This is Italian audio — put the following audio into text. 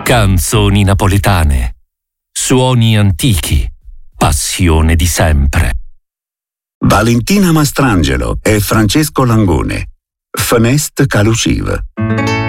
Canzoni napoletane, suoni antichi, passione di sempre. Valentina Mastrangelo e Francesco Langone. Fenest Caluciv.